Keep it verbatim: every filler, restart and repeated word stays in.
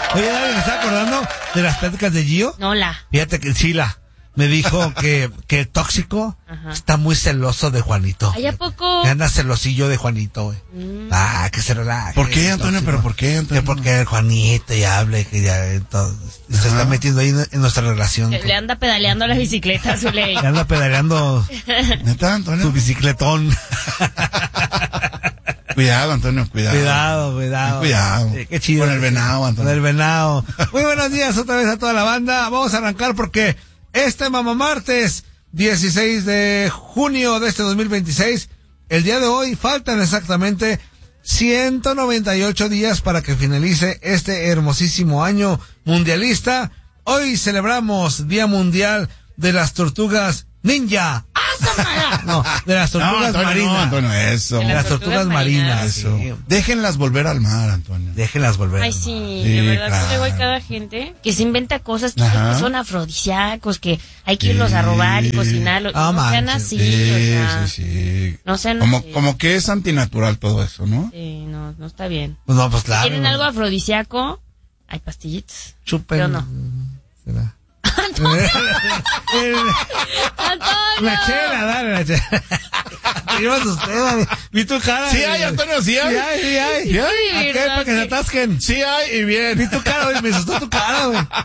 Oye, Dani, ¿me estaba acordando de las pláticas de Gio? No, la. Fíjate que Chila me dijo que, que el tóxico Ajá. está muy celoso de Juanito. ¿Ay, a poco? Que anda celosillo de Juanito, güey. Mm. Ah, que se relaje. ¿Por qué, Antonio? ¿Pero por qué, Antonio? Que porque el Juanito ya hable, que ya todo, se está metiendo ahí en nuestra relación. Le, que, le anda pedaleando las bicicletas, su ley. Le anda pedaleando ¿Neta, Antonio? su bicicletón. Cuidado, Antonio, cuidado. Cuidado, cuidado. Cuidado. Sí, qué chido. Con el venado, Antonio. Con el venado. Muy buenos días otra vez a toda la banda. Vamos a arrancar porque este Mamá Martes, dieciséis de junio de este dos mil veintiséis, el día de hoy faltan exactamente ciento noventa y ocho días para que finalice este hermosísimo año mundialista. Hoy celebramos Día Mundial de las Tortugas Ninja. No, de las tortugas no, Antonio, marinas. No, Antonio, eso. De las, las tortugas, tortugas marinas. marinas. Eso. Sí. Déjenlas volver al mar, Antonio. Déjenlas volver. Ay, sí, sí, de verdad claro. que luego hay cada gente que se inventa cosas que, que son afrodisíacos, que hay que irlos sí. a robar y cocinarlos. Ah, no sean así, sí, o sea, sí, sí. No sean como, así. Como que es antinatural todo eso, ¿no? Sí, no, no está bien. Pues no, pues claro. Si quieren algo afrodisíaco, hay pastillitas. Chupen. Yo no. ¿Será? Antonio. La chela, dale la chela. Llevas usted, vi tu cara. Sí hay, Antonio, sí hay. Sí hay, sí hay. Sí hay. ¿A qué? Para que se atasquen. Sí hay, y bien. Vi tu cara, güey, me asustó tu cara, güey.